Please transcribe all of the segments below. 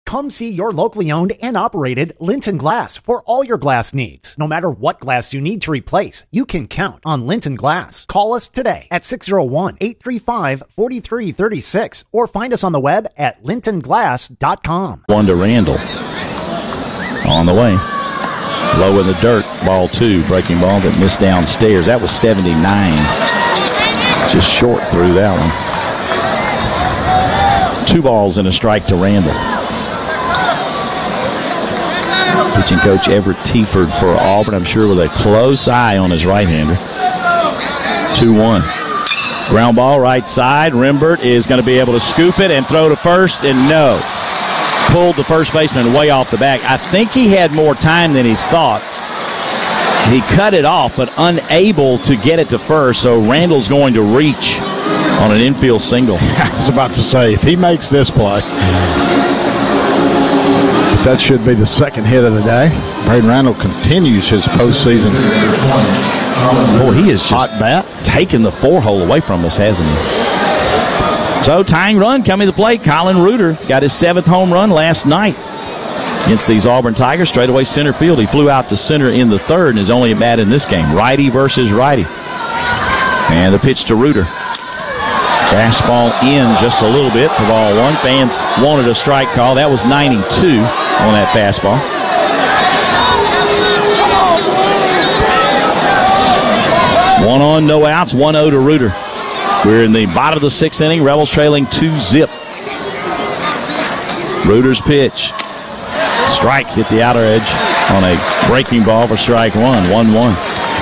Come see your locally owned and operated Linton Glass for all your glass needs. No matter what glass you need to replace, you can count on Linton Glass. Call us today at 601-835-4336 or find us on the web at lintonglass.com. One to Randall. On the way. Low in the dirt. Ball 2. Breaking ball that missed downstairs. That was 79. Just short through that one. 2 balls and a strike to Randall. Pitching coach Everett Tieford for Auburn, I'm sure with a close eye on his right-hander. 2-1. Ground ball right side. Rembert is going to be able to scoop it and throw to first, and no. Pulled the first baseman way off the back. I think he had more time than he thought. He cut it off, but unable to get it to first, so Randall's going to reach on an infield single. I was about to say, if he makes this play, that should be the second hit of the day. Braden Randall continues his postseason. Boy, he has just taken the 4-hole away from us, hasn't he? So, tying run coming to the plate. Colin Reuter got his 7th home run last night against these Auburn Tigers. Straightaway center field. He flew out to center in the 3rd and is only a bat in this game. Righty versus righty. And the pitch to Reuter. Fastball in just a little bit for ball 1. Fans wanted a strike call. That was 92 on that fastball. One on, no outs, 1-0 to Reuter. We're in the bottom of the 6th inning. Rebels trailing 2-zip. Reuter's pitch. Strike hit the outer edge on a breaking ball for strike 1. 1-1.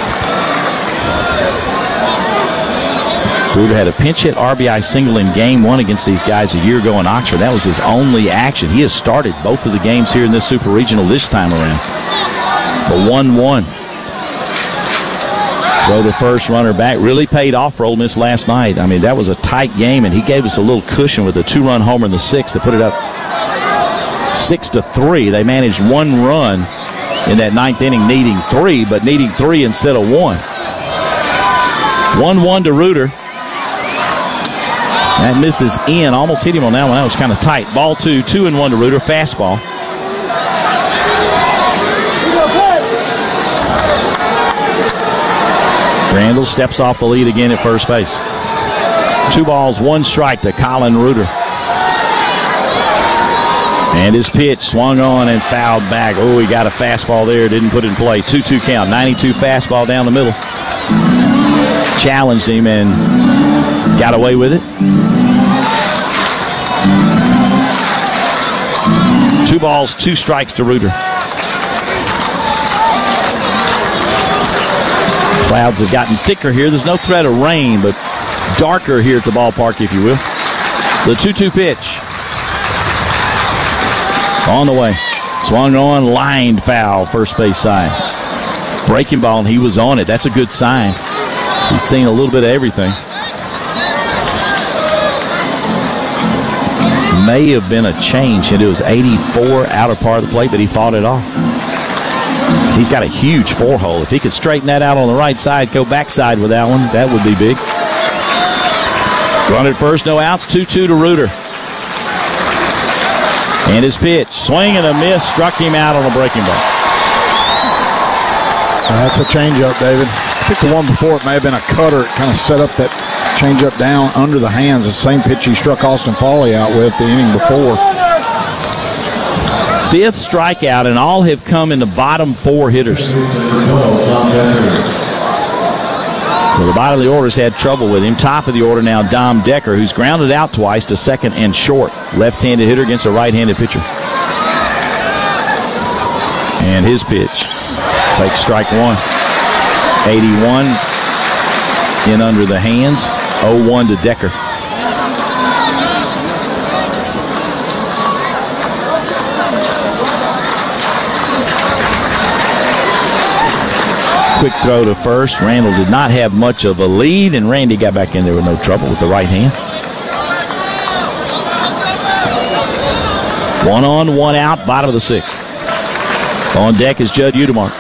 Reuter had a pinch hit RBI single in game 1 against these guys a year ago in Oxford. That was his only action. He has started both of the games here in this Super Regional this time around. The 1-1. Throw the first runner back. Really paid off for Ole Miss last night. I mean, that was a tight game, and he gave us a little cushion with a 2-run homer in the 6th to put it up 6-3. They managed 1 run in that 9th inning, needing 3, but needing 3 instead of 1. 1-1 to Reuter. That misses in. Almost hit him on that one. That was kind of tight. Ball 2, 2-1 to Reuter. Fastball. Randall steps off the lead again at first base. 2 balls, 1 strike to Colin Reuter. And his pitch swung on and fouled back. Oh, he got a fastball there. Didn't put it in play. 2-2 count. 92 fastball down the middle. Challenged him and got away with it. 2 balls, 2 strikes to Reuter. Clouds have gotten thicker here. There's no threat of rain, but darker here at the ballpark, if you will. The 2-2 pitch. On the way. Swung on, lined foul, first base side. Breaking ball, and he was on it. That's a good sign. He's seen a little bit of everything. May have been a change. It was 84 outer part of the plate, but he fought it off. He's got a huge 4-hole. If he could straighten that out on the right side, go backside with that one, that would be big. Run at first, no outs, 2-2 to Reuter. And his pitch, swing and a miss, struck him out on a breaking ball. That's a changeup, David. I think the one before it may have been a cutter. It kind of set up that changeup down under the hands, the same pitch he struck Austin Foley out with the inning before. 5th strikeout, and all have come in the bottom 4 hitters. So the bottom of the order's had trouble with him. Top of the order now, Dom Decker, who's grounded out twice to second and short. Left-handed hitter against a right-handed pitcher. And his pitch takes strike 1. 81 in under the hands. 0-1 to Decker. Quick throw to first. Randall did not have much of a lead, and Randy got back in there with no trouble with the right hand. 1 on, 1 out, bottom of the 6th. On deck is Judd Udemark.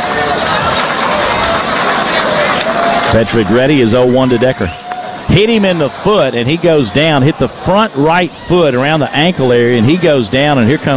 Patrick Reddy is 0-1 to Decker. Hit him in the foot, and he goes down. Hit the front right foot around the ankle area, and he goes down, and here comes